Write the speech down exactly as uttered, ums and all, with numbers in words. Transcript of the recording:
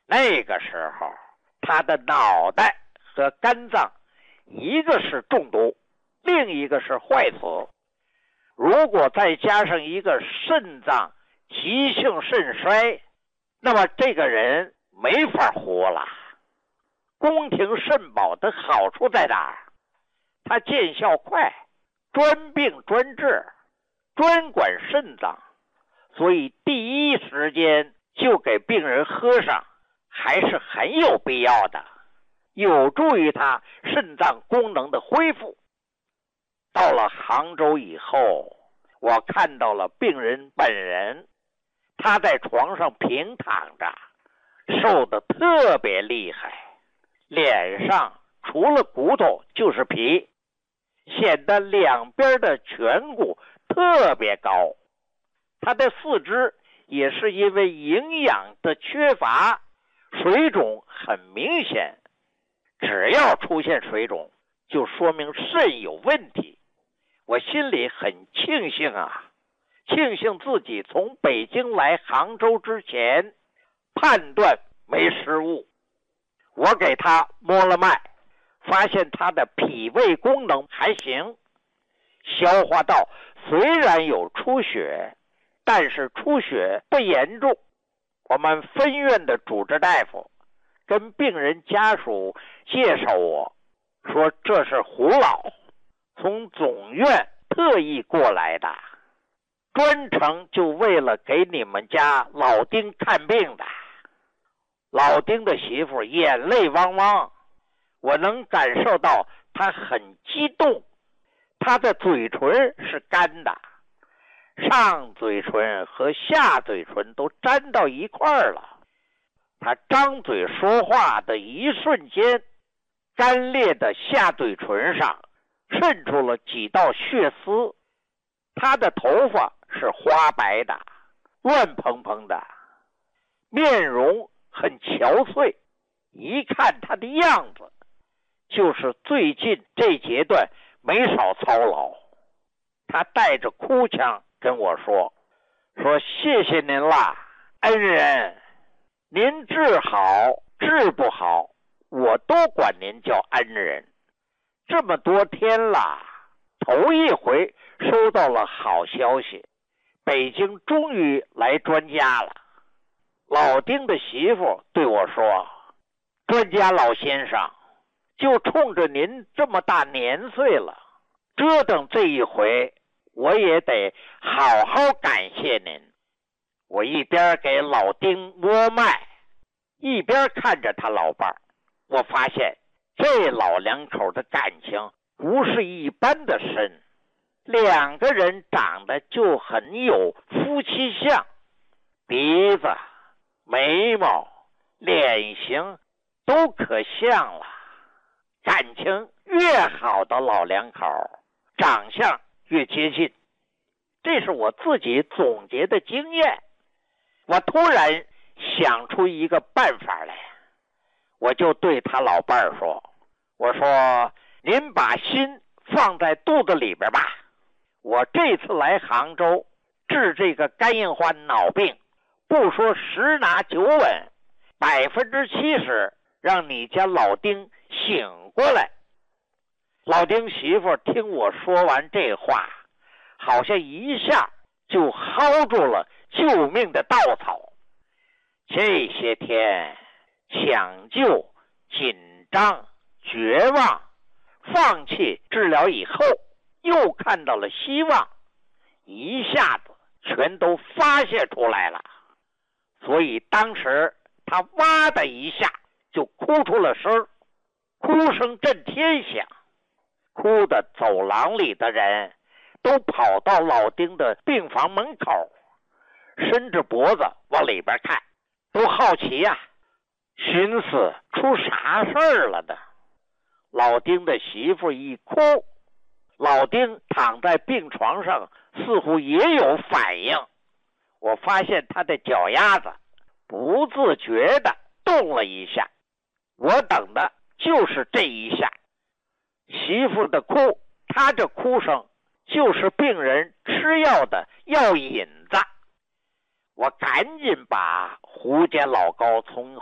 那个时候他的脑袋和肝脏一个是中毒，另一个是坏死，如果再加上一个肾脏急性肾衰，那么这个人没法活了。宫廷肾宝的好处在哪儿？它见效快，专病专治，专管肾脏，所以第一时间就给病人喝上，还是很有必要的，有助于他肾脏功能的恢复。到了杭州以后，我看到了病人本人，他在床上平躺着，瘦得特别厉害，脸上除了骨头就是皮，显得两边的颧骨特别高。他的四肢也是因为营养的缺乏，水肿很明显，只要出现水肿，就说明肾有问题。我心里很庆幸啊，庆幸自己从北京来杭州之前判断没失误。我给他摸了脉，发现他的脾胃功能还行，消化道虽然有出血，但是出血不严重。我们分院的主治大夫跟病人家属介绍我，说这是胡老，从总院特意过来的，专程就为了给你们家老丁看病的。老丁的媳妇眼泪汪汪，我能感受到她很激动，她的嘴唇是干的，上嘴唇和下嘴唇都粘到一块儿了。她张嘴说话的一瞬间，干裂的下嘴唇上渗出了几道血丝，她的头发是花白的，乱蓬蓬的，面容很憔悴，一看她的样子，就是最近这阶段没少操劳。她带着哭腔跟我说，说谢谢您啦，恩人，您治好治不好，我都管您叫恩人。这么多天了，头一回收到了好消息，北京终于来专家了。老丁的媳妇对我说，专家老先生，就冲着您这么大年岁了，折腾这一回，我也得好好感谢您。我一边给老丁摸脉，一边看着他老伴儿，我发现这老两口的感情不是一般的深，两个人长得就很有夫妻相，鼻子、眉毛、脸型都可像了。感情越好的老两口，长相越接近，这是我自己总结的经验。我突然想出一个办法来，我就对他老伴儿说，我说您把心放在肚子里边吧，我这次来杭州治这个肝硬化脑病，不说十拿九稳，百分之七十让你家老丁醒过来。老丁媳妇听我说完这话，好像一下就薅住了救命的稻草。这些天抢救、紧张、绝望、放弃治疗以后，又看到了希望，一下子全都发泄出来了。所以当时他哇的一下就哭出了声，哭声震天响，哭的走廊里的人都跑到老丁的病房门口，伸着脖子往里边看，都好奇呀、啊，寻思出啥事儿了呢？老丁的媳妇一哭，老丁躺在病床上似乎也有反应，我发现他的脚丫子不自觉地动了一下，我等的就是这一下。媳妇的哭，他这哭声就是病人吃药的药引子。我赶紧把胡家老高从